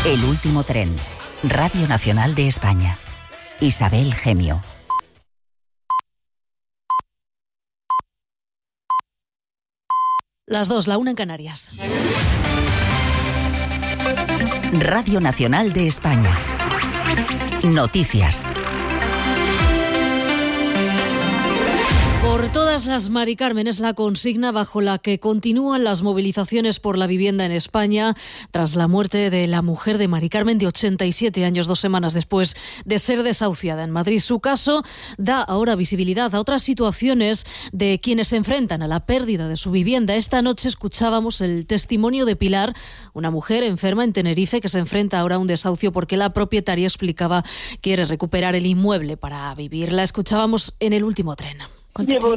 El último tren. Radio Nacional de España. Isabel Gemio. Las 2, la 1 en Canarias. Radio Nacional de España. Noticias. Por todas las Mari Carmen es la consigna bajo la que continúan las movilizaciones por la vivienda en España tras la muerte de la mujer de Mari Carmen de 87 años, 2 semanas después de ser desahuciada en Madrid. Su caso da ahora visibilidad a otras situaciones de quienes se enfrentan a la pérdida de su vivienda. Esta noche escuchábamos el testimonio de Pilar, una mujer enferma en Tenerife que se enfrenta ahora a un desahucio porque la propietaria explicaba quiere recuperar el inmueble para vivir. La escuchábamos en El último tren. Llevo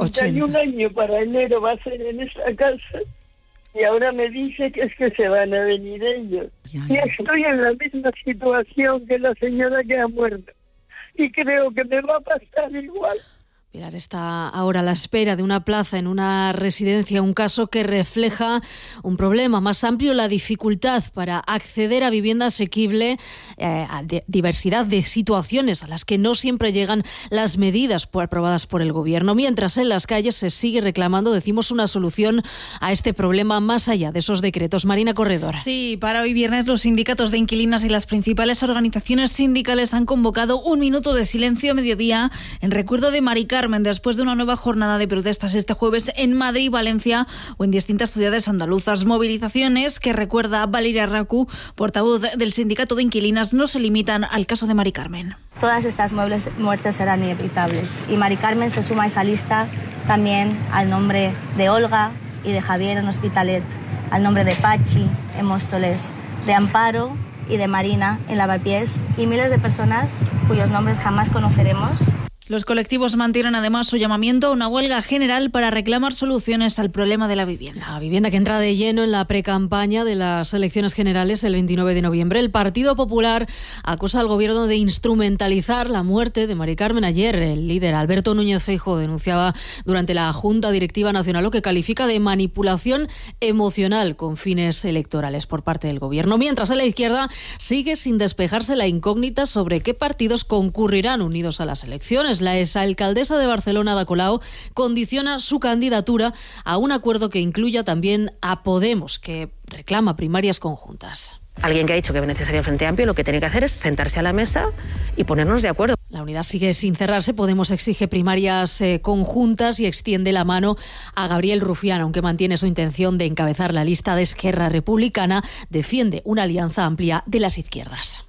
31 años, para enero va a ser en esta casa y ahora me dice que es que se van a venir ellos. Y estoy en la misma situación que la señora que ha muerto y creo que me va a pasar igual. Pilar está ahora a la espera de una plaza en una residencia, un caso que refleja un problema más amplio, la dificultad para acceder a vivienda asequible, a diversidad de situaciones a las que no siempre llegan las medidas aprobadas por el Gobierno. Mientras en las calles se sigue reclamando, decimos, una solución a este problema más allá de esos decretos. Marina Corredor. Sí, para hoy viernes los sindicatos de inquilinas y las principales organizaciones sindicales han convocado un minuto de silencio a mediodía en recuerdo de Mari Carmen, después de una nueva jornada de protestas este jueves en Madrid, Valencia o en distintas ciudades andaluzas. Movilizaciones que, recuerda Valeria Racu, portavoz del sindicato de inquilinas, no se limitan al caso de Mari Carmen. Todas estas muertes serán inevitables y Mari Carmen se suma a esa lista también al nombre de Olga y de Javier en Hospitalet, al nombre de Pachi en Móstoles, de Amparo y de Marina en Lavapiés y miles de personas cuyos nombres jamás conoceremos. Los colectivos mantienen además su llamamiento a una huelga general para reclamar soluciones al problema de la vivienda. La vivienda que entra de lleno en la precampaña de las elecciones generales el 29 de noviembre. El Partido Popular acusa al Gobierno de instrumentalizar la muerte de Mari Carmen. Ayer el líder Alberto Núñez Feijóo denunciaba durante la Junta Directiva Nacional lo que califica de manipulación emocional con fines electorales por parte del Gobierno. Mientras en la izquierda sigue sin despejarse la incógnita sobre qué partidos concurrirán unidos a las elecciones. La exalcaldesa de Barcelona, Ada Colau, condiciona su candidatura a un acuerdo que incluya también a Podemos, que reclama primarias conjuntas. Alguien que ha dicho que es necesario el Frente Amplio lo que tiene que hacer es sentarse a la mesa y ponernos de acuerdo. La unidad sigue sin cerrarse. Podemos exige primarias conjuntas y extiende la mano a Gabriel Rufián, aunque mantiene su intención de encabezar la lista de Esquerra Republicana. Defiende una alianza amplia de las izquierdas.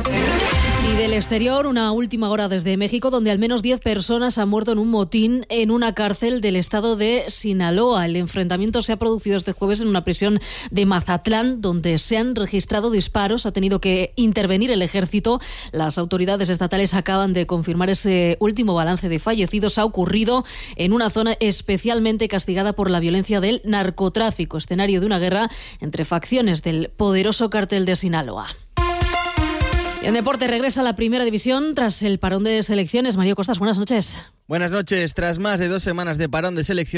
Y del exterior, una última hora desde México, donde al menos 10 personas han muerto en un motín en una cárcel del estado de Sinaloa. El enfrentamiento se ha producido este jueves en una prisión de Mazatlán, donde se han registrado disparos. Ha tenido que intervenir el ejército. Las autoridades estatales acaban de confirmar ese último balance de fallecidos. Ha ocurrido en una zona especialmente castigada por la violencia del narcotráfico, escenario de una guerra entre facciones del poderoso cártel de Sinaloa. En deporte regresa a la primera división tras el parón de selecciones. Mario Costas, buenas noches. Buenas noches. Tras más de 2 semanas de parón de selecciones,